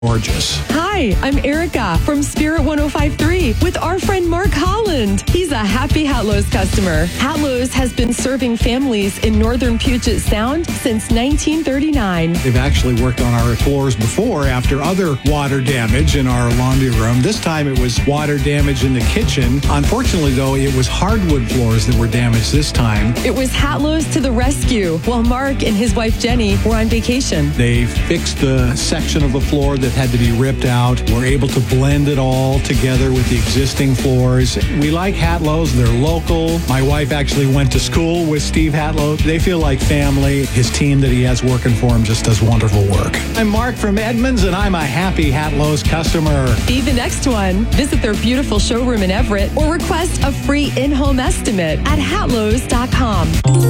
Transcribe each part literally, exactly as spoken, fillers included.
Gorgeous. Hi, I'm Erica from Spirit one oh five point three with our friend Mark Holland. He's a happy Hatlo's customer. Hatlo's has been serving families in northern Puget Sound since nineteen thirty-nine. They've actually worked on our floors before after other water damage in our laundry room. This time it was water damage in the kitchen. Unfortunately, though, it was hardwood floors that were damaged this time. It was Hatlo's to the rescue while Mark and his wife Jenny were on vacation. They fixed the section of the floor that had to be ripped out. We're able to blend it all together with the existing floors. We like Hatlo's. They're local. My wife actually went to school with Steve Hatlo. They feel like family. His team that he has working for him just does wonderful work. I'm Mark from Edmonds, and I'm a happy Hatlo's customer. Be the next one. Visit their beautiful showroom in Everett or request a free in-home estimate at hatlos dot com.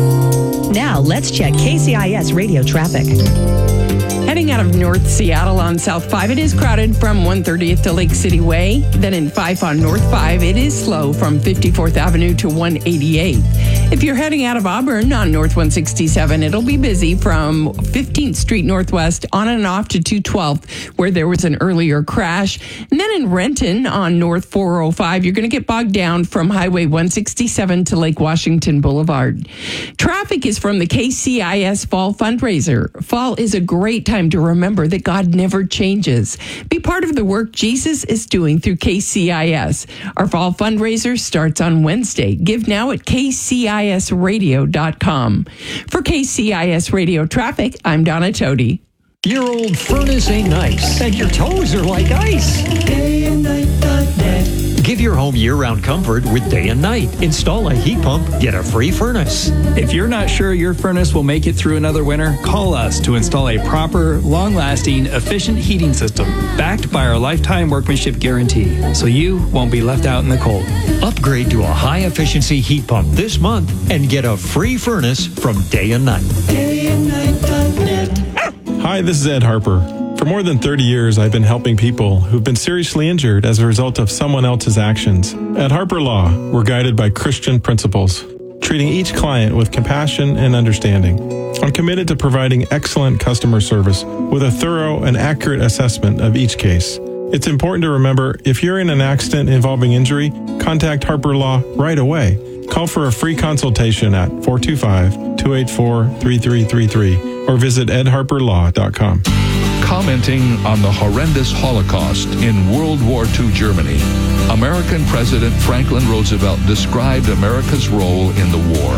Now, let's check K C I S radio traffic. Heading out of North Seattle on South five, it is crowded from one thirtieth to Lake City Way. Then in five on North five, it is slow from fifty-fourth Avenue to one eighty-eighth. If you're heading out of Auburn on North one sixty-seven, it'll be busy from fifteenth Street Northwest on and off to two twelfth, where there was an earlier crash. And then in Renton on North four oh five, you're going to get bogged down from Highway one sixty-seven to Lake Washington Boulevard. Traffic is from the K C I S Fall Fundraiser. Fall is a great time to remember that God never changes. Be part of the work Jesus is doing through K C I S. Our fall fundraiser starts on Wednesday. Give now at k c i s radio dot com. For K C I S Radio Traffic, I'm Donna Tody. Your old furnace ain't nice, and your toes are like ice. day and night dot net. Give your home year-round comfort with Day and Night. Install a heat pump, get a free furnace. If you're not sure your furnace will make it through another winter, call us to install a proper, long-lasting, efficient heating system backed by our lifetime workmanship guarantee, so you won't be left out in the cold. Upgrade to a high-efficiency heat pump this month and get a free furnace from Day and Night. day and night dot net. Hi, this is Ed Harper. For more than thirty years, I've been helping people who've been seriously injured as a result of someone else's actions. At Harper Law, we're guided by Christian principles, treating each client with compassion and understanding. I'm committed to providing excellent customer service with a thorough and accurate assessment of each case. It's important to remember, if you're in an accident involving injury, contact Harper Law right away. Call for a free consultation at four two five, two eight four, three three three three or visit ed harper law dot com. Commenting on the horrendous Holocaust in World War Two Germany, American President Franklin Roosevelt described America's role in the war.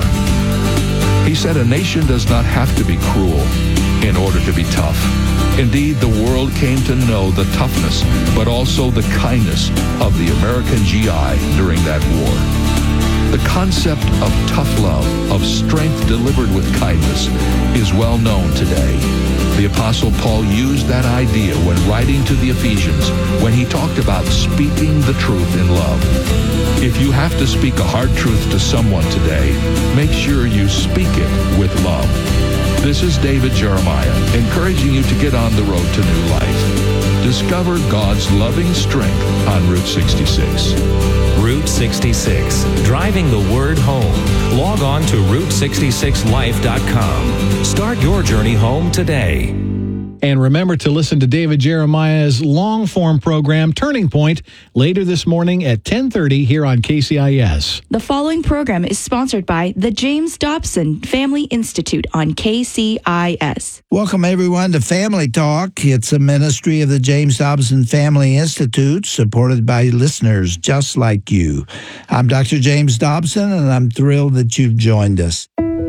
He said a nation does not have to be cruel in order to be tough. Indeed, the world came to know the toughness, but also the kindness of the American G I during that war. The concept of tough love, of strength delivered with kindness, is well known today. The Apostle Paul used that idea when writing to the Ephesians when he talked about speaking the truth in love. If you have to speak a hard truth to someone today, make sure you speak it with love. This is David Jeremiah, encouraging you to get on the road to new life. Discover God's loving strength on Route sixty-six. Route sixty-six, driving the word home. Log on to route sixty-six life dot com. Start your journey home today. And remember to listen to David Jeremiah's long-form program, Turning Point, later this morning at ten thirty here on K C I S. The following program is sponsored by the James Dobson Family Institute on K C I S. Welcome, everyone, to Family Talk. It's a ministry of the James Dobson Family Institute, supported by listeners just like you. I'm Doctor James Dobson, and I'm thrilled that you've joined us.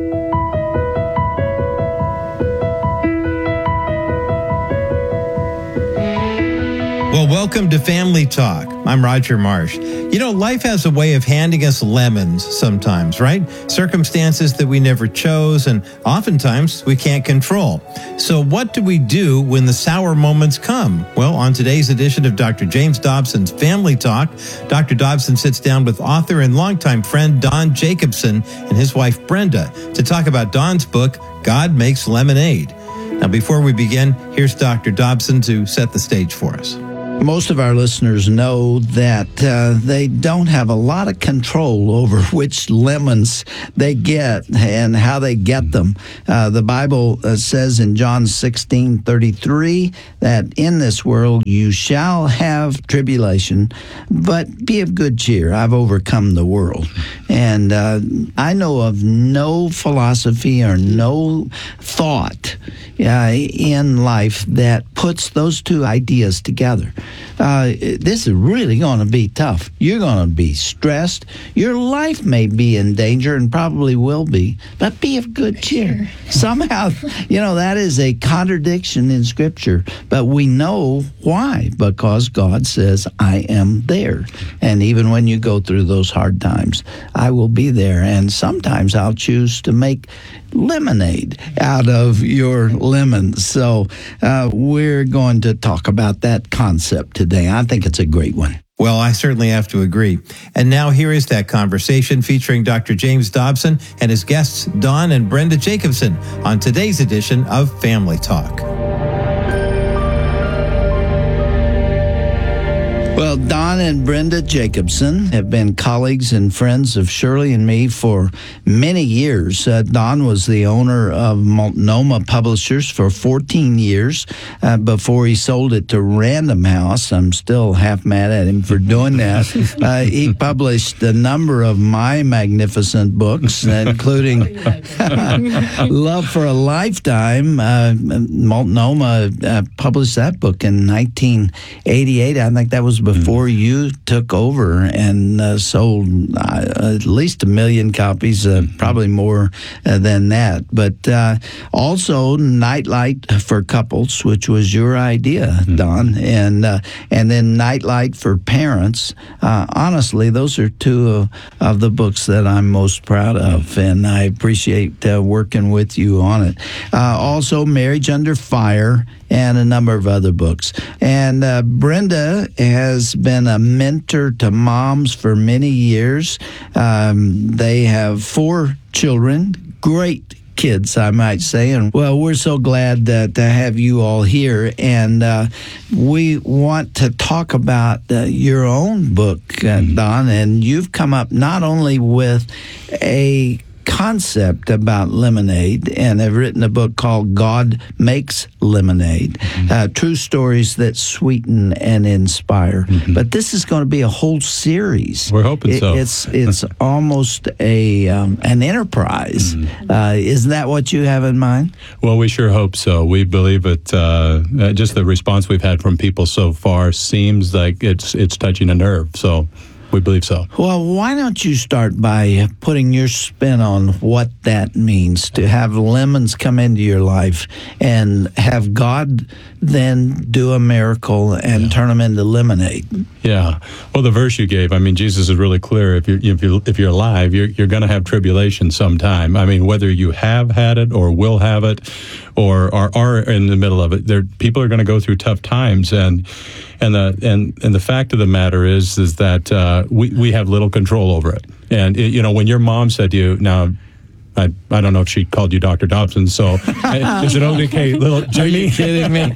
Well, welcome to Family Talk. I'm Roger Marsh. You know, life has a way of handing us lemons sometimes, right? Circumstances that we never chose and oftentimes we can't control. So what do we do when the sour moments come? Well, on today's edition of Doctor James Dobson's Family Talk, Doctor Dobson sits down with author and longtime friend Don Jacobson and his wife Brenda to talk about Don's book, God Makes Lemonade. Now, before we begin, here's Doctor Dobson to set the stage for us. Most of our listeners know that uh, they don't have a lot of control over which lemons they get and how they get them. Uh, the Bible uh, says in John sixteen thirty-three that in this world you shall have tribulation, but be of good cheer. I've overcome the world. And uh, I know of no philosophy or no thought uh, in life that puts those two ideas together. Uh, this is really going to be tough. You're going to be stressed. Your life may be in danger and probably will be, but be of good cheer. Somehow, you know, that is a contradiction in Scripture, but we know why, because God says, I am there. And even when you go through those hard times, I will be there. And sometimes I'll choose to make lemonade out of your lemons. So uh, we're going to talk about that concept today. I think it's a great one. Well, I certainly have to agree. And now here is that conversation featuring Doctor James Dobson and his guests, Don and Brenda Jacobson, on today's edition of Family Talk. Well, Don and Brenda Jacobson have been colleagues and friends of Shirley and me for many years. Uh, Don was the owner of Multnomah Publishers for fourteen years uh, before he sold it to Random House. I'm still half mad at him for doing that. Uh, he published a number of my magnificent books, including Love for a Lifetime. Uh, Multnomah uh, published that book in nineteen eighty-eight. I think that was before you took over, and uh, sold uh, at least a million copies, uh, probably more uh, than that. But uh, also Nightlight for Couples, which was your idea, Don, and uh, and then Nightlight for Parents. Uh, honestly, those are two of, of the books that I'm most proud of, and I appreciate uh, working with you on it. Uh, also, Marriage Under Fire, and a number of other books. And uh, Brenda has been a mentor to moms for many years. Um, they have four children, great kids, I might say. And well, we're so glad that to have you all here. And uh, we want to talk about uh, your own book, uh, Don. And you've come up not only with a concept about lemonade, and have written a book called God Makes Lemonade, mm-hmm. uh, true stories that sweeten and inspire. Mm-hmm. But this is going to be a whole series. We're hoping it, so. It's it's almost a um, an enterprise. Mm-hmm. Uh, isn't that what you have in mind? Well, we sure hope so. We believe it. Uh, just the response we've had from people so far seems like it's it's touching a nerve. So we believe so. Well, why don't you start by putting your spin on what that means to have lemons come into your life and have God then do a miracle and yeah. turn them into lemonade. Yeah. Well, the verse you gave, I mean, Jesus is really clear. If you're if you if you're alive, you're you're going to have tribulation sometime. I mean, whether you have had it or will have it, or are are in the middle of it, there people are going to go through tough times. And and the and and the fact of the matter is is that uh, we we have little control over it. And it, you know, when your mom said to you, now, I I don't know if she called you Doctor Dobson, so is it okay, little Jimmy? Are you kidding me?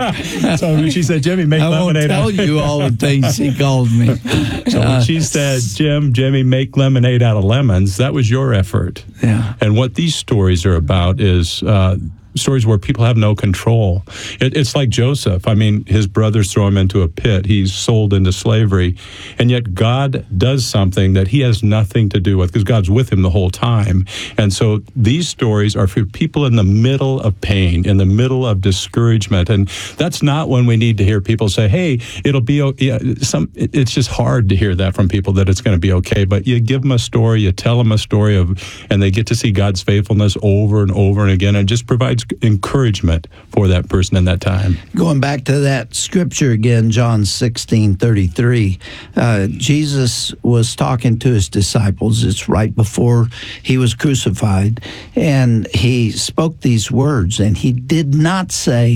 So she said, Jimmy, make I lemonade. I won't tell you all the things she called me. So when she said, Jim, Jimmy, make lemonade out of lemons, that was your effort. Yeah. And what these stories are about is uh, stories where people have no control. It, it's like Joseph. I mean, his brothers throw him into a pit. He's sold into slavery. And yet God does something that he has nothing to do with, because God's with him the whole time. And so these stories are for people in the middle of pain, in the middle of discouragement. And that's not when we need to hear people say, hey, it'll be okay. Some, it's just hard to hear that from people, that it's going to be okay. But you give them a story, you tell them a story, of, and they get to see God's faithfulness over and over and again, and just provides encouragement for that person in that time. Going back to that scripture again, John sixteen thirty-three, uh, Jesus was talking to his disciples. It's right before he was crucified, and he spoke these words, and he did not say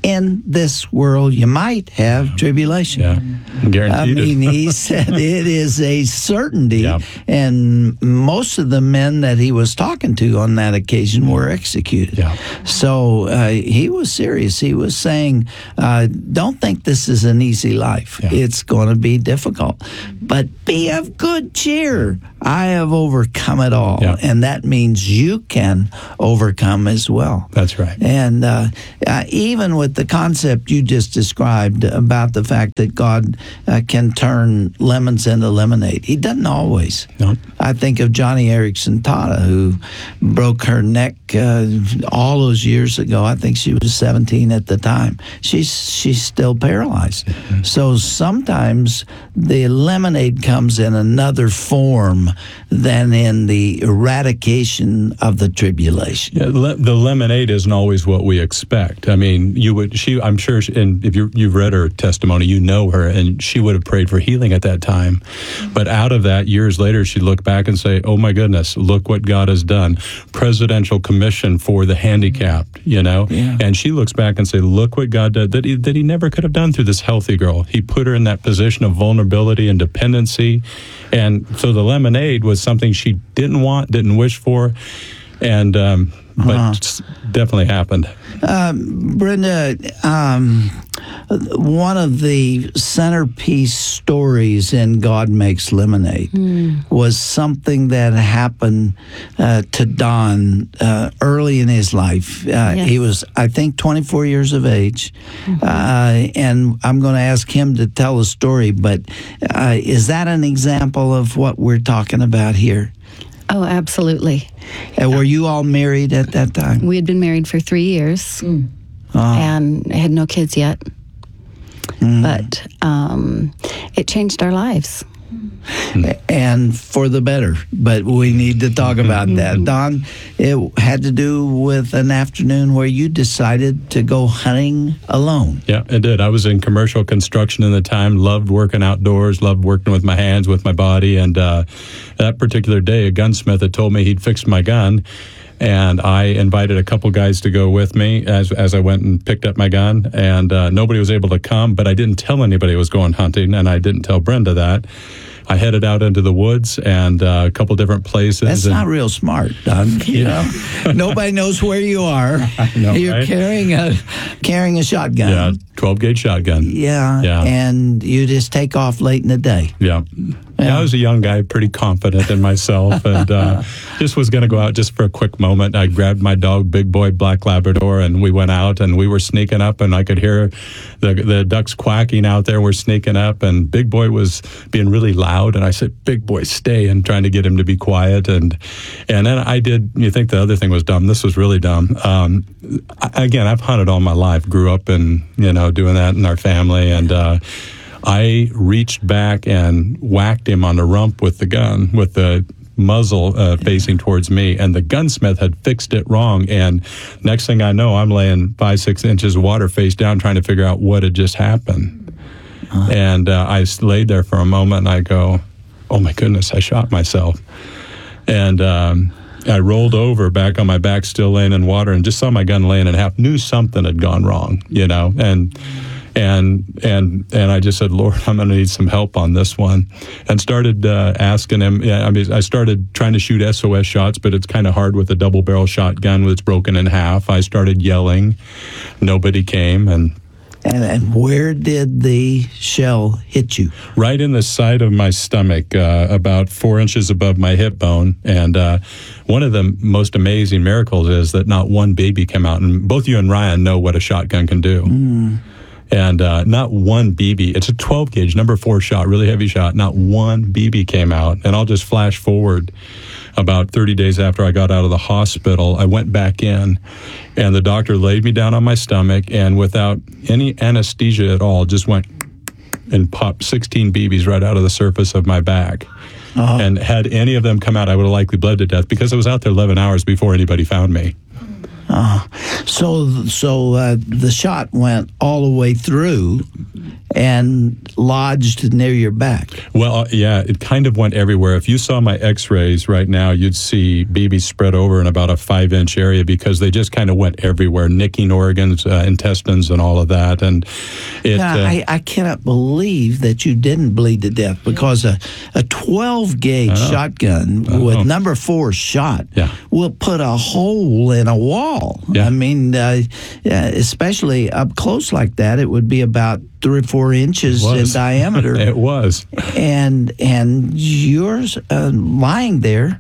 in this world you might have tribulation. Yeah, guaranteed. I mean, it. he said it is a certainty. Yeah. And most of the men that he was talking to on that occasion were executed. Yeah. So uh, he was serious. He was saying, uh, don't think this is an easy life. Yeah. It's going to be difficult. But be of good cheer. I have overcome it all. Yeah. And that means you can overcome as well. That's right. And uh, uh, even with the concept you just described about the fact that God uh, can turn lemons into lemonade, he doesn't always. No. I think of Johnny Erickson Tata, who broke her neck uh, all those years ago. I think she was seventeen at the time. She's she's still paralyzed. Mm-hmm. So sometimes the lemonade comes in another form than in the eradication of the tribulation. Yeah, le- the lemonade isn't always what we expect. I mean, you would. She, I'm sure, she, and if you, you've read her testimony, you know her, and she would have prayed for healing at that time. But out of that, years later, she'd look back and say, "Oh my goodness, look what God has done! Presidential Commission for the Handicapped." You know, yeah. And she looks back and say, "Look what God did that he, that He never could have done through this healthy girl. He put her in that position of vulnerability and dependency." And so the lemonade was something she didn't want, didn't wish for, and um, but uh-huh. definitely happened. Um, Brenda, um, one of the centerpiece stories in God Makes Lemonade mm. was something that happened uh, to Don uh, early in his life. Uh, yes. He was, I think, twenty-four years of age, mm-hmm. uh, and I'm going to ask him to tell the story, but uh, is that an example of what we're talking about here? Oh, absolutely. And were you all married at that time? We had been married for three years mm. oh. and had no kids yet. Mm. But um, it changed our lives. And for the better. But we need to talk about that. Don, it had to do with an afternoon where you decided to go hunting alone. Yeah, it did. I was in commercial construction at the time, loved working outdoors, loved working with my hands, with my body. And uh, that particular day, a gunsmith had told me he'd fixed my gun. And I invited a couple guys to go with me as as I went and picked up my gun. And uh, nobody was able to come, but I didn't tell anybody I was going hunting, and I didn't tell Brenda that. I headed out into the woods and uh, a couple different places. That's and, not real smart, Don. You know, nobody knows where you are. I know, You're right? carrying a carrying a shotgun. Yeah, twelve gauge shotgun. Yeah, yeah, and you just take off late in the day. Yeah. Yeah, I was a young guy, pretty confident in myself, and uh, just was going to go out just for a quick moment. I grabbed my dog, Big Boy Black Labrador, and we went out, and we were sneaking up, and I could hear the the ducks quacking out there. We're sneaking up, and Big Boy was being really loud, and I said, "Big Boy, stay," and trying to get him to be quiet. And and then I did, you think the other thing was dumb. This was really dumb. Um, I, again, I've hunted all my life, grew up in, you know, doing that in our family, and uh I reached back and whacked him on the rump with the gun, with the muzzle uh, facing towards me, and the gunsmith had fixed it wrong. And next thing I know, I'm laying five, six inches of water face down trying to figure out what had just happened. Uh-huh. And uh, I laid there for a moment, and I go, oh my goodness, I shot myself. And um, I rolled over back on my back, still laying in water, and just saw my gun laying in half, knew something had gone wrong, you know, and... And and and I just said, Lord, I'm going to need some help on this one, and started uh, asking him. Yeah, I mean, I started trying to shoot S O S shots, but it's kind of hard with a double barrel shotgun that's broken in half. I started yelling, nobody came, and. And, and where did the shell hit you? Right in the side of my stomach, uh, about four inches above my hip bone. And uh, one of the most amazing miracles is that not one baby came out. And both you and Ryan know what a shotgun can do. Mm. And uh, not one B B. It's a twelve gauge, number four shot, really heavy shot. Not one B B came out. And I'll just flash forward. About thirty days after I got out of the hospital, I went back in, and the doctor laid me down on my stomach, and without any anesthesia at all, just went and popped sixteen B Bs right out of the surface of my back. Uh-huh. And had any of them come out, I would have likely bled to death, because I was out there eleven hours before anybody found me. Uh, so so uh, the shot went all the way through, and lodged near your back. Well, yeah, it kind of went everywhere. If you saw my x-rays right now, you'd see B Bs spread over in about a five-inch area because they just kind of went everywhere, nicking organs, uh, intestines, and all of that. And it, now, uh, I, I cannot believe that you didn't bleed to death because a, a twelve-gauge shotgun Oh. with number four shot Yeah. will put a hole in a wall. Yeah. I mean, uh, especially up close like that, it would be about three or four inches in diameter. It was. And and you're uh, lying there,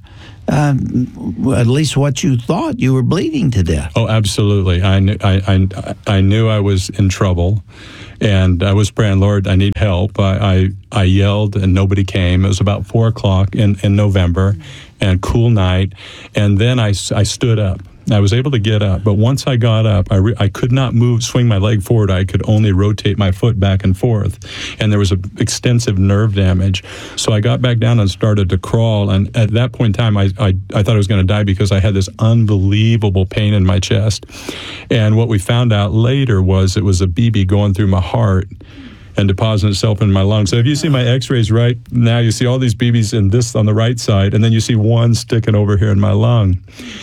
um, at least what you thought, you were bleeding to death. Oh, absolutely. I knew I, I, I knew I was in trouble, and I was praying, Lord, I need help. I, I, I yelled, and nobody came. It was about four o'clock in, in November, and cool night. And then I, I stood up. I was able to get up, but once I got up, I, re- I could not move, swing my leg forward. I could only rotate my foot back and forth, and there was a extensive nerve damage. So I got back down and started to crawl, and at that point in time, I, I, I thought I was going to die because I had this unbelievable pain in my chest. And what we found out later was it was a B B going through my heart and depositing itself in my lungs. So if you see my x-rays right now, you see all these B Bs in this on the right side, and then you see one sticking over here in my lung.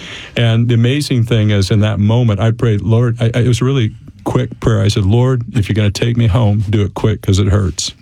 And the amazing thing is, in that moment, I prayed, Lord, I, I, it was a really quick prayer. I said, Lord, if you're going to take me home, do it quick because it hurts.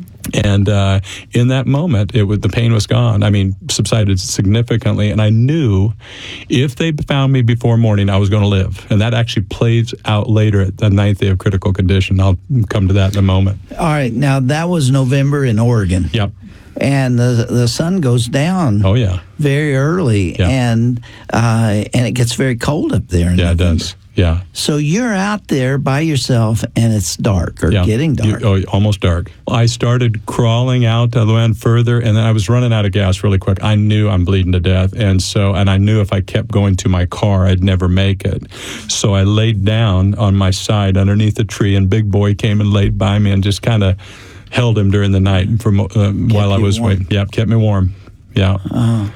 And uh, in that moment, it was, the pain was gone. I mean, subsided significantly. And I knew if they found me before morning, I was going to live. And that actually plays out later at the ninth day of critical condition. I'll come to that in a moment. All right. Now, that was November in Oregon. Yep. And the the sun goes down. Oh, yeah. Very early. Yeah. And uh, and it gets very cold up there. In Yeah, November. it does. Yeah. So you're out there by yourself, and it's dark or Yeah. getting dark. You- oh, almost dark. I started crawling out the land further, and then I was running out of gas really quick. I knew I'm bleeding to death, and so and I knew if I kept going to my car, I'd never make it. So I laid down on my side underneath a tree, and Big Boy came and laid by me and just kind of held him during the night for mo- uh, while I was warm. waiting. Yeah, kept me warm. Yeah. Uh,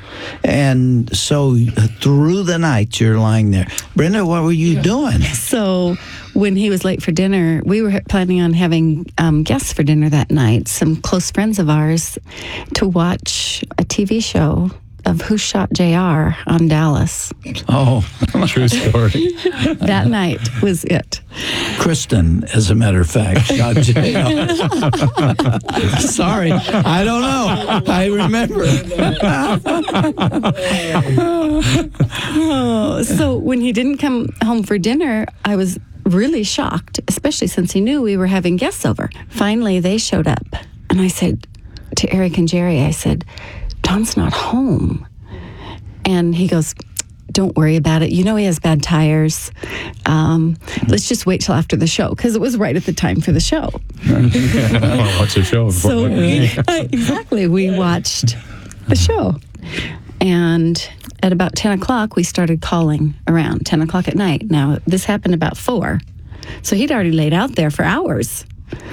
and so through the night, you're lying there. Brenda, what were you doing? So when he was late for dinner, we were planning on having um, guests for dinner that night, some close friends of ours, to watch a T V show of Who Shot J R on Dallas. Oh, true story. That night was it. Kristen, as a matter of fact, shot J R. Sorry, I don't know. I remember. Oh, so when he didn't come home for dinner, I was really shocked, especially since he knew we were having guests over. Finally, they showed up, and I said to Eric and Jerry, I said, Don's not home. And he goes, don't worry about it. You know he has bad tires. Um, let's just wait till after the show, because it was right at the time for the show. Well, what's the show? So we, exactly, we watched the show. And at about ten o'clock, we started calling around, ten o'clock at night. Now, this happened about four. So he'd already laid out there for hours.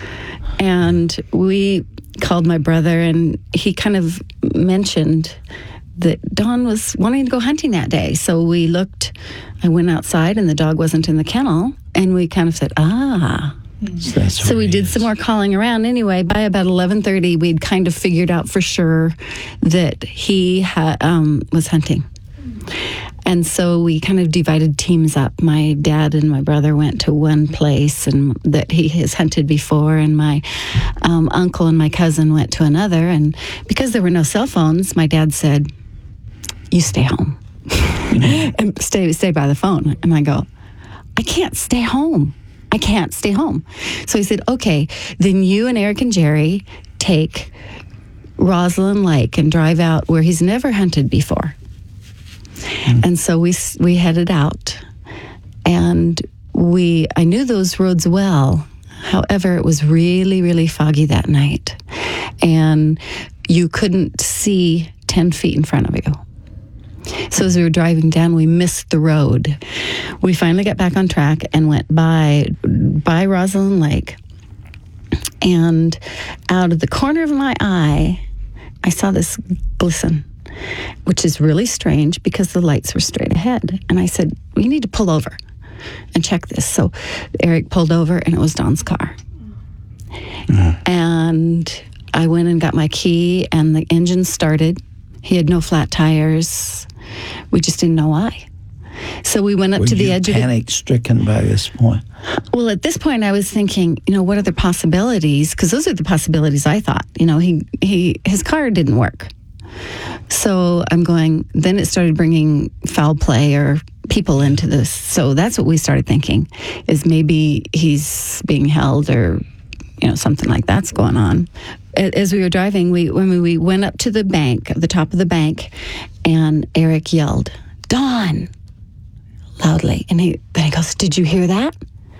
And we called my brother, and he kind of mentioned that Don was wanting to go hunting that day. So we looked, I went outside, and the dog wasn't in the kennel, and we kind of said, ah. That's So we did some more calling around. Anyway, by about eleven thirty, we'd kind of figured out for sure that he ha- um, was hunting. And so we kind of divided teams up. My dad and my brother went to one place and that he has hunted before, and my um, uncle and my cousin went to another. And because there were no cell phones, my dad said, you stay home and stay stay by the phone. And I go, I can't stay home. I can't stay home. So he said, okay, then you and Eric and Jerry take Roslyn Lake and drive out where he's never hunted before. Mm. And so we we headed out, and we I knew those roads well. However, it was really, really foggy that night, and you couldn't see ten feet in front of you. So as we were driving down, we missed the road. We finally got back on track and went by by Roslyn Lake. And out of the corner of my eye, I saw this glisten, which is really strange because the lights were straight ahead. And I said, we need to pull over and check this. So Eric pulled over, and it was Don's car. Mm. And And I went and got my key, and the engine started. He had no flat tires. We just didn't know why. So we went up Were to the you edge of it. panic-stricken by this point? Well, at this point, I was thinking, you know, what are the possibilities? Because those are the possibilities I thought. You know, he he his car didn't work. So I'm going, then it started bringing foul play or people into this. So that's what we started thinking, is maybe he's being held or, you know, something like that's going on. As we were driving, we when we went up to the bank, the top of the bank, and Eric yelled, "Dawn!" loudly. And he then he goes, "Did you hear that?"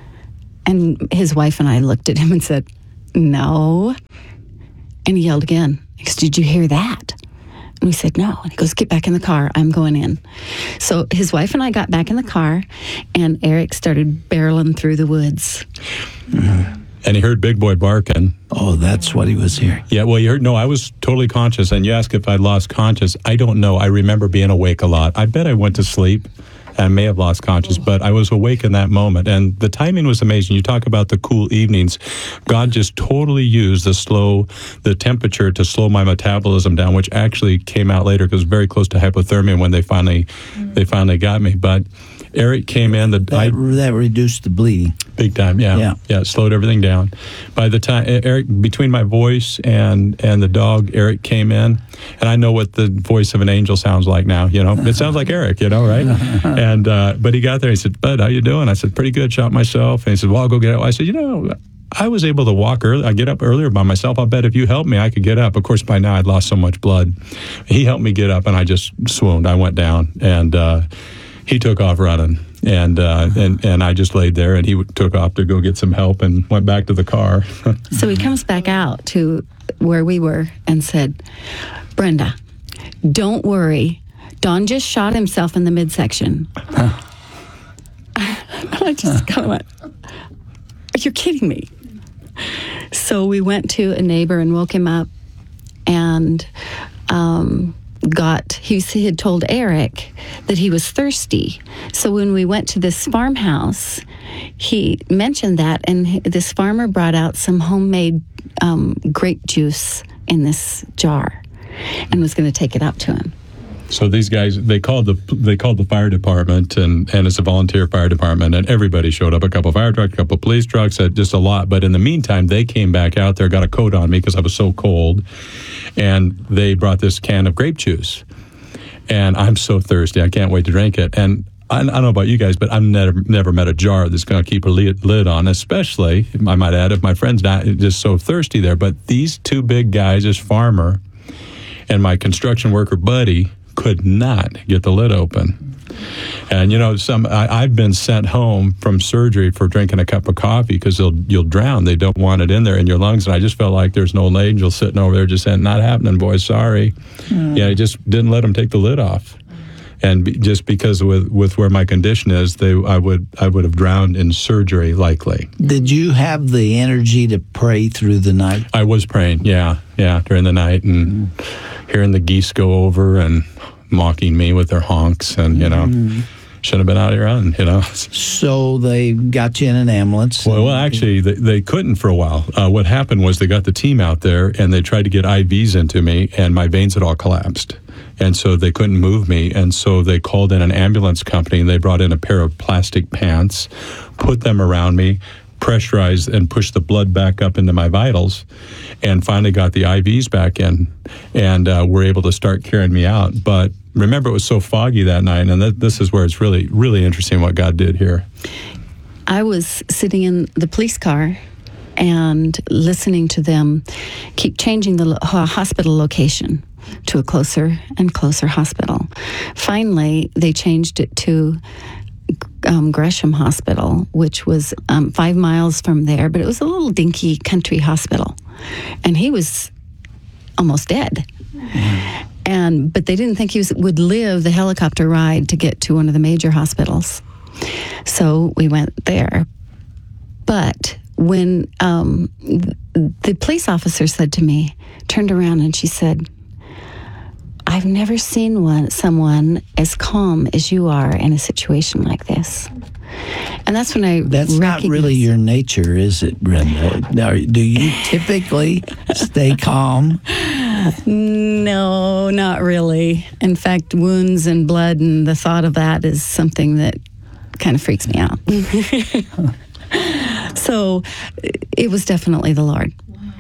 And his wife and I looked at him and said, "No." And he yelled again. He goes, "Did you hear that?" And we said, "No." And he goes, "Get back in the car. I'm going in." So his wife and I got back in the car, and Eric started barreling through the woods. Mm-hmm. And he heard Big Boy barking. Oh, that's what he was hearing. Yeah, well, you heard, no, I was totally conscious. And you asked if I'd lost conscious. I don't know. I remember being awake a lot. I bet I went to sleep. I may have lost conscious, but I was awake in that moment. And the timing was amazing. You talk about the cool evenings. God just totally used the slow, the temperature to slow my metabolism down, which actually came out later because it was very close to hypothermia when they finally, mm-hmm. they finally got me. But Eric came in. The, that, I, that reduced the bleeding. Big time, yeah. Yeah, yeah, it slowed everything down. By the time, Eric, between my voice and, and the dog, Eric came in. And I know what the voice of an angel sounds like now, you know. It sounds like Eric, you know, right? And uh, but he got there, he said, "Bud, how you doing?" I said, "Pretty good, shot myself." And he said, "Well, I'll go get it." I said, "You know, I was able to walk early. I get up earlier by myself. I'll bet if you helped me, I could get up." Of course, by now I'd lost so much blood. He helped me get up, and I just swooned. I went down, and uh, he took off running. And uh, and and I just laid there, and he took off to go get some help and went back to the car. So he comes back out to where we were and said, "Brenda, don't worry. Don just shot himself in the midsection." Huh. And I just kind of went, "Are you kidding me?" So we went to a neighbor and woke him up, and um, got, he, he had told Eric that he was thirsty. So when we went to this farmhouse, he mentioned that, and he, this farmer brought out some homemade um, grape juice in this jar and was going to take it up to him. So these guys, they called the they called the fire department, and, and it's a volunteer fire department, and everybody showed up. A couple of fire trucks, a couple of police trucks, just a lot. But in the meantime, they came back out there, got a coat on me because I was so cold, and they brought this can of grape juice. And I'm so thirsty, I can't wait to drink it. And I, I don't know about you guys, but I've never never met a jar that's going to keep a lid, lid on, especially, I might add, if my friend's not just so thirsty there. But these two big guys, this farmer and my construction worker buddy, could not get the lid open. And, you know, some I, I've been sent home from surgery for drinking a cup of coffee because you'll drown. They don't want it in there in your lungs. And I just felt like there's an old angel sitting over there just saying, "Not happening, boys, sorry." Mm. Yeah, I just didn't let them take the lid off. And be, just because with, with where my condition is, they I would I would have drowned in surgery likely. Did you have the energy to pray through the night? I was praying, yeah, yeah, during the night, and mm. hearing the geese go over and mocking me with their honks, and, you know, mm. should have been out here on, you know. So they got you in an ambulance? Well, well actually, they, they couldn't for a while. Uh, what happened was they got the team out there, and they tried to get I Vs into me, and my veins had all collapsed. And so they couldn't move me, and so they called in an ambulance company, and they brought in a pair of plastic pants, put them around me, pressurized and pushed the blood back up into my vitals, and finally got the I Vs back in, and uh, were able to start carrying me out. But remember, it was so foggy that night, and th- this is where it's really, really interesting what God did here. I was sitting in the police car and listening to them keep changing the lo- hospital location to a closer and closer hospital. Finally, they changed it to Um, Gresham Hospital, which was um, five miles from there, but it was a little dinky country hospital, and he was almost dead. Mm. And but they didn't think he was, would live the helicopter ride to get to one of the major hospitals, so we went there. But when um, the police officer said to me, turned around and she said, "I've never seen one someone as calm as you are in a situation like this." And that's when I That's not really your nature, is it, Brenda? Now, do you typically stay calm? No, not really. In fact, wounds and blood and the thought of that is something that kind of freaks me out. So it was definitely the Lord.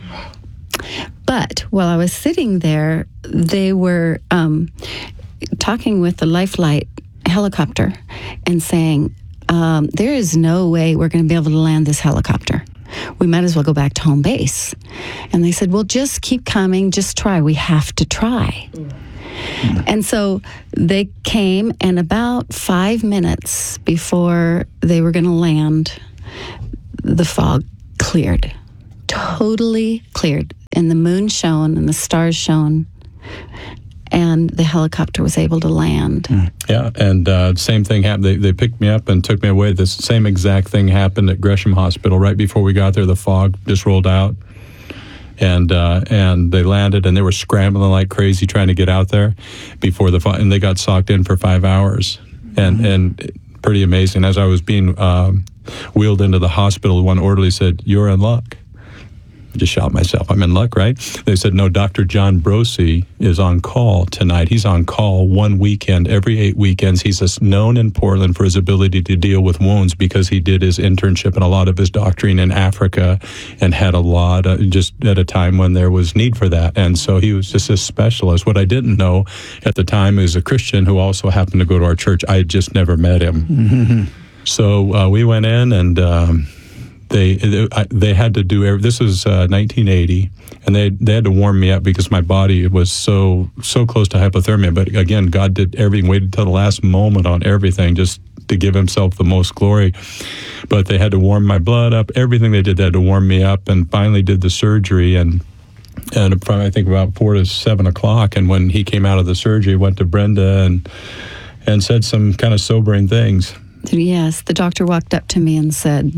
But while I was sitting there, they were um, talking with the Lifelight helicopter and saying, um, there is no way we're going to be able to land this helicopter. We might as well go back to home base. And they said, well, just keep coming, just try. We have to try. Mm. And so they came, and about five minutes before they were going to land, the fog cleared. Totally cleared. And the moon shone and the stars shone. And the helicopter was able to land. Yeah, and uh, same thing happened. They, they picked me up and took me away. This same exact thing happened at Gresham Hospital. Right before we got there, the fog just rolled out. And uh, and they landed, and they were scrambling like crazy trying to get out there before the fog. And they got socked in for five hours. And, mm-hmm. and pretty amazing. As I was being um, wheeled into the hospital, one orderly said, "You're in luck." Just shot myself. I'm in luck, right? They said, no, Doctor John Brosey is on call tonight. He's on call one weekend, every eight weekends. He's known in Portland for his ability to deal with wounds because he did his internship and a lot of his doctoring in Africa and had a lot, uh, just at a time when there was need for that. And so he was just a specialist. What I didn't know at the time is a Christian who also happened to go to our church. I had just never met him. Mm-hmm. So uh, we went in and... Um, They they had to do every, this was uh, nineteen eighty, and they they had to warm me up because my body was so so close to hypothermia. But again, God did everything, waited till the last moment on everything just to give himself the most glory. But they had to warm my blood up, everything they did, they had to warm me up, and finally did the surgery. And and I think about four to seven o'clock. And when he came out of the surgery, went to Brenda and and said some kind of sobering things. Yes, the doctor walked up to me and said,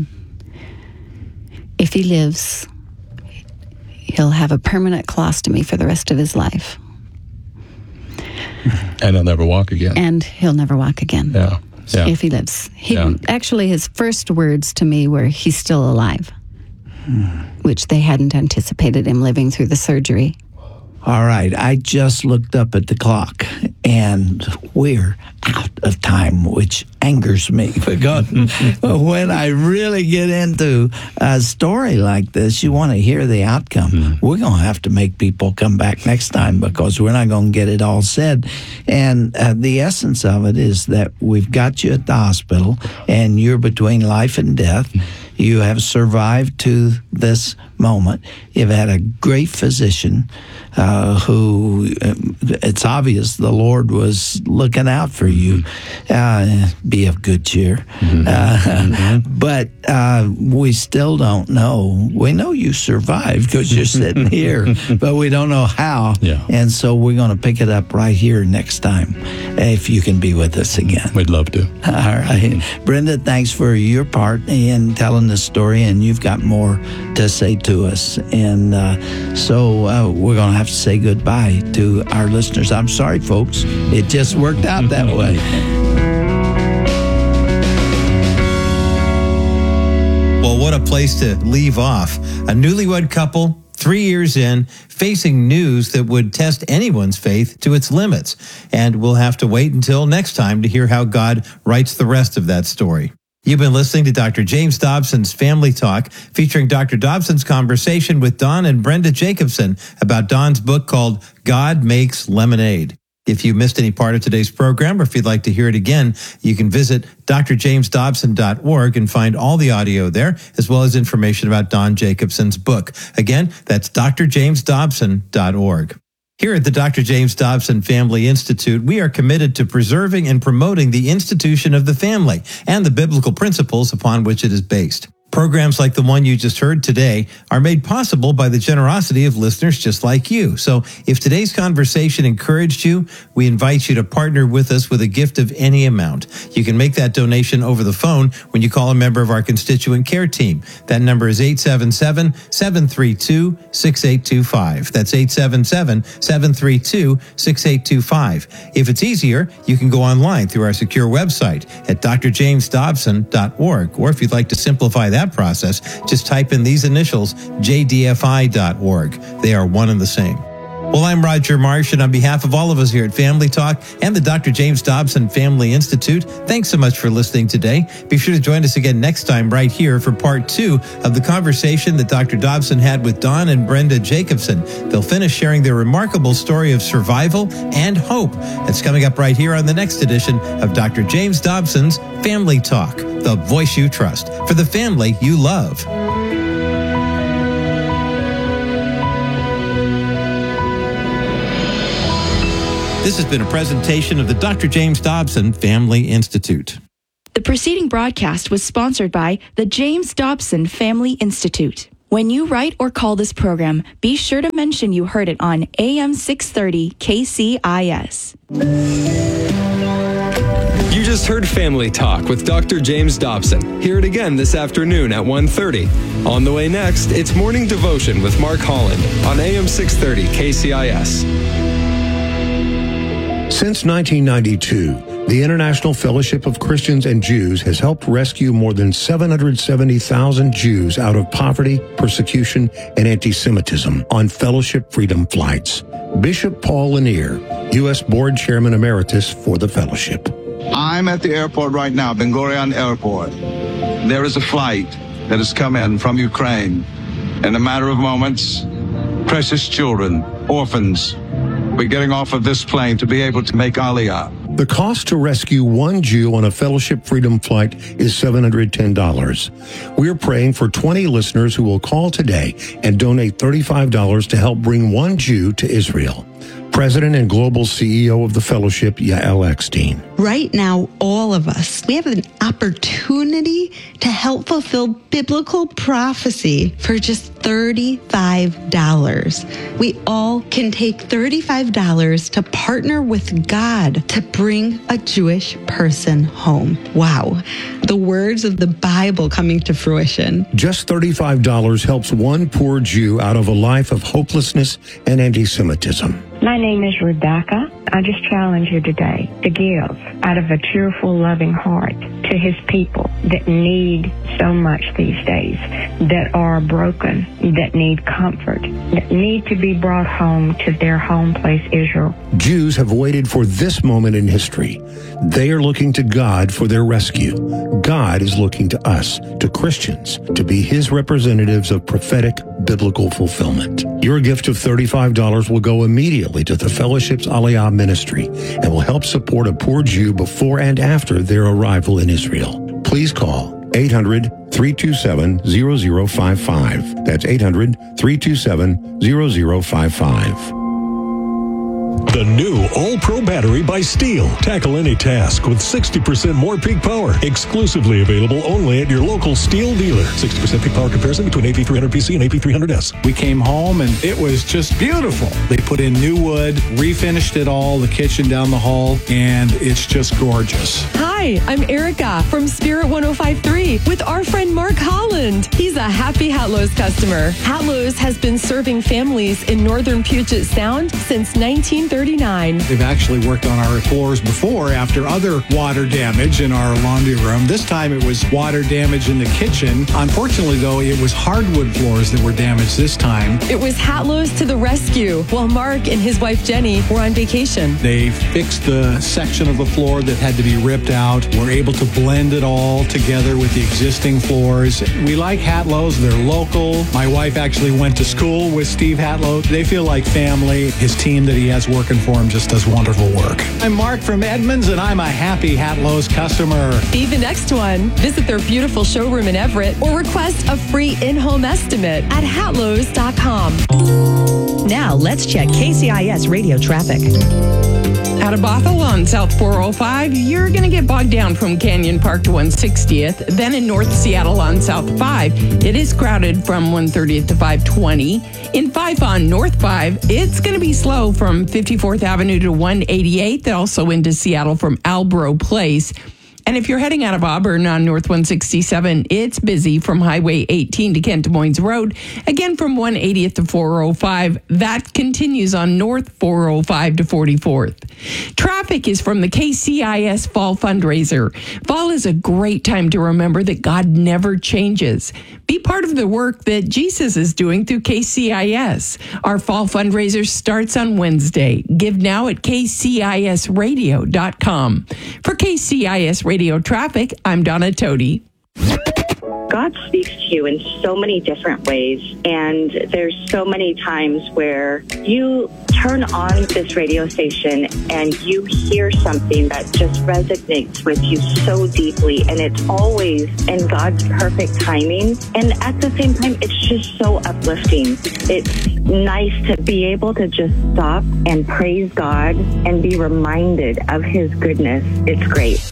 if he lives, he'll have a permanent colostomy for the rest of his life. And he'll never walk again. And he'll never walk again. Yeah. yeah. If he lives. He, yeah. Actually, his first words to me were, he's still alive, hmm. which they hadn't anticipated him living through the surgery. All right, I just looked up at the clock, and we're out of time, which angers me, because when I really get into a story like this, you want to hear the outcome. Mm-hmm. We're going to have to make people come back next time, because we're not going to get it all said. And uh, the essence of it is that we've got you at the hospital, and you're between life and death. You have survived to this moment. You've had a great physician uh, who, it's obvious the Lord was looking out for you. Uh, be of good cheer. Mm-hmm. Uh, mm-hmm. But uh, we still don't know. We know you survived because you're sitting here, but we don't know how. Yeah. And so we're going to pick it up right here next time, if you can be with us again. We'd love to. All right. Brenda, thanks for your part in telling the story, and you've got more to say to us. And uh, so uh, we're going to have to say goodbye to our listeners. I'm sorry, folks. It just worked out that way. Well, what a place to leave off. A newlywed couple, three years in, facing news that would test anyone's faith to its limits. And we'll have to wait until next time to hear how God writes the rest of that story. You've been listening to Doctor James Dobson's Family Talk, featuring Doctor Dobson's conversation with Don and Brenda Jacobson about Don's book called God Makes Lemonade. If you missed any part of today's program, or if you'd like to hear it again, you can visit d r james dobson dot org and find all the audio there, as well as information about Don Jacobson's book. Again, that's d r james dobson dot org. Here at the Doctor James Dobson Family Institute, we are committed to preserving and promoting the institution of the family and the biblical principles upon which it is based. Programs like the one you just heard today are made possible by the generosity of listeners just like you. So if today's conversation encouraged you, we invite you to partner with us with a gift of any amount. You can make that donation over the phone when you call a member of our constituent care team. That number is eight seven seven, seven three two, six eight two five. That's eight seven seven, seven three two, six eight two five. If it's easier, you can go online through our secure website at d r james dobson dot org. Or if you'd like to simplify that process, just type in these initials, j d f i dot org. They are one and the same. Well, I'm Roger Marsh, and on behalf of all of us here at Family Talk and the Doctor James Dobson Family Institute, thanks so much for listening today. Be sure to join us again next time right here for part two of the conversation that Doctor Dobson had with Don and Brenda Jacobson. They'll finish sharing their remarkable story of survival and hope. It's coming up right here on the next edition of Doctor James Dobson's Family Talk, the voice you trust for the family you love. This has been a presentation of the Doctor James Dobson Family Institute. The preceding broadcast was sponsored by the James Dobson Family Institute. When you write or call this program, be sure to mention you heard it on A M six thirty K C I S. You just heard Family Talk with Doctor James Dobson. Hear it again this afternoon at one thirty. On the way next, it's Morning Devotion with Mark Holland on A M six thirty K C I S. Since nineteen ninety-two, the International Fellowship of Christians and Jews has helped rescue more than seven hundred seventy thousand Jews out of poverty, persecution, and anti-Semitism on fellowship freedom flights. Bishop Paul Lanier, U S Board Chairman Emeritus for the Fellowship. I'm at the airport right now, Ben Gurion Airport. There is a flight that has come in from Ukraine. In a matter of moments, precious children, orphans, we're getting off of this plane to be able to make Aliyah. The cost to rescue one Jew on a Fellowship Freedom flight is seven hundred ten dollars. We're praying for twenty listeners who will call today and donate thirty-five dollars to help bring one Jew to Israel. President and Global C E O of the Fellowship, Yael Eckstein. Right now, all of us, we have an opportunity to help fulfill biblical prophecy for just thirty-five dollars. We all can take thirty-five dollars to partner with God to bring a Jewish person home. Wow. The words of the Bible coming to fruition. Just thirty-five dollars helps one poor Jew out of a life of hopelessness and anti-Semitism. My name is Rebecca. I just challenge you today to give out of a cheerful, loving heart to his people that need so much these days, that are broken, that need comfort, that need to be brought home to their home place, Israel. Jews have waited for this moment in history. They are looking to God for their rescue. God is looking to us, to Christians, to be his representatives of prophetic biblical fulfillment. Your gift of thirty-five dollars will go immediately to the Fellowship's Aliyah ministry and will help support a poor Jew before and after their arrival in Israel. Please call eight hundred, three two seven, zero zero five five. That's eight hundred, three two seven, zero zero five five. The new All-Pro battery by Steel. Tackle any task with sixty percent more peak power. Exclusively available only at your local Steel dealer. sixty percent peak power comparison between A P three hundred P C and A P three hundred S. We came home and it was just beautiful. They put in new wood, refinished it all, the kitchen down the hall, and it's just gorgeous. Hi, I'm Erica from Spirit one oh five point three with our friend Mark Holland. He's a happy Hatlo's customer. Hatlo's has been serving families in northern Puget Sound since nineteen thirty-nine. They've actually worked on our floors before after other water damage in our laundry room. This time it was water damage in the kitchen. Unfortunately, though, it was hardwood floors that were damaged this time. It was Hatlo's to the rescue while Mark and his wife Jenny were on vacation. They fixed the section of the floor that had to be ripped out. We're able to blend it all together with the existing floors. We like Hatlo's. They're local. My wife actually went to school with Steve Hatlo. They feel like family. His team that he has working for him just does wonderful work. I'm Mark from Edmonds, and I'm a happy Hatlo's customer. Be the next one. Visit their beautiful showroom in Everett or request a free in-home estimate at hatlos dot com. Now let's check K C I S radio traffic. Out of Bothell on South four oh five, you're going to get bogged down from Canyon Park to one sixtieth. Then in North Seattle on South five, it is crowded from one thirtieth to five twenty. In five on North five, it's going to be slow from fifty-fourth Avenue to one eighty-eighth, also into Seattle from Albro Place. And if you're heading out of Auburn on North one sixty-seven, it's busy from Highway eighteen to Kent Des Moines Road. Again, from one eightieth to four oh five. That continues on North four oh five to forty-fourth. Traffic is from the K C I S Fall Fundraiser. Fall is a great time to remember that God never changes. Be part of the work that Jesus is doing through K C I S. Our Fall Fundraiser starts on Wednesday. Give now at k c i s radio dot com. For K C I S Radio Traffic, I'm Donna Toti. God speaks to you in so many different ways, and there's so many times where you turn on this radio station and you hear something that just resonates with you so deeply, and it's always in God's perfect timing. And at the same time, it's just so uplifting. It's nice to be able to just stop and praise God and be reminded of His goodness. It's great.